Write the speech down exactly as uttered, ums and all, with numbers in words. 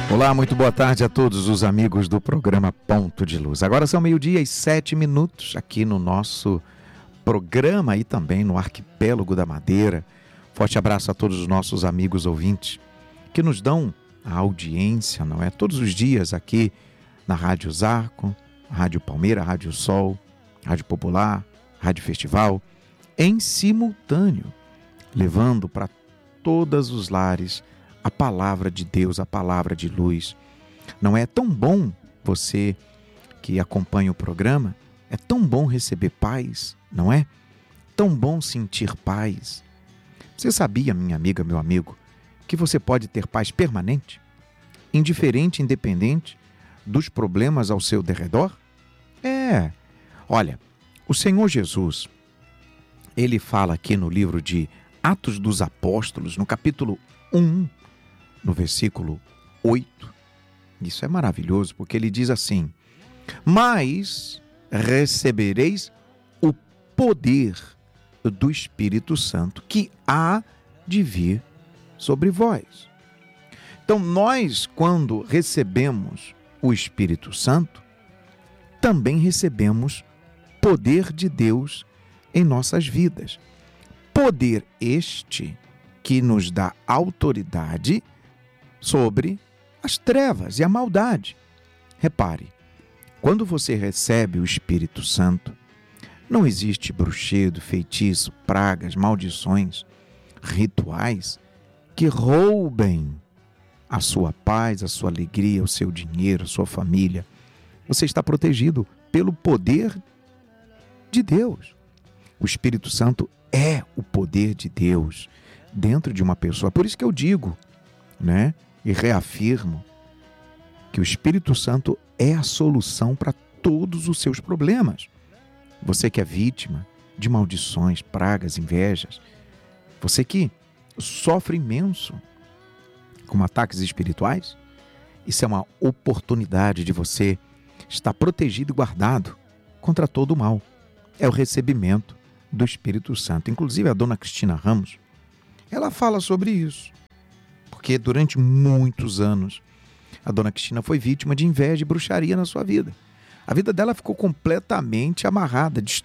Olá, muito boa tarde a todos os amigos do programa Ponto de Luz. Agora são meio-dia e sete minutos aqui no nosso programa e também no Arquipélago da Madeira. Forte abraço a todos os nossos amigos ouvintes que nos dão a audiência, não é? Todos os dias aqui na Rádio Zarco, Rádio Palmeira, Rádio Sol, Rádio Popular, Rádio Festival, em simultâneo, levando para todos os lares a palavra de Deus, a palavra de luz. Não é tão bom você que acompanha o programa, é tão bom receber paz, não é? Tão bom sentir paz. Você sabia, minha amiga, meu amigo, que você pode ter paz permanente, indiferente, independente dos problemas ao seu derredor? É. Olha, o Senhor Jesus, ele fala aqui no livro de Atos dos Apóstolos, no capítulo um, no versículo oito, isso é maravilhoso, porque ele diz assim: mas recebereis o poder do Espírito Santo que há de vir sobre vós. Então, nós, quando recebemos o Espírito Santo, também recebemos poder de Deus em nossas vidas. Poder este que nos dá autoridade sobre as trevas e a maldade. Repare, quando você recebe o Espírito Santo, não existe bruxedo, feitiço, pragas, maldições, rituais que roubem a sua paz, a sua alegria, o seu dinheiro, a sua família. Você está protegido pelo poder de Deus. O Espírito Santo é o poder de Deus dentro de uma pessoa. Por isso que eu digo, né, e reafirmo que o Espírito Santo é a solução para todos os seus problemas. Você que é vítima de maldições, pragas, invejas, você que sofre imenso com ataques espirituais, isso é uma oportunidade de você estar protegido e guardado contra todo o mal. É o recebimento do Espírito Santo. Inclusive a dona Cristina Ramos, ela fala sobre isso, porque durante muitos anos a dona Cristina foi vítima de inveja e bruxaria na sua vida. A vida dela ficou completamente amarrada,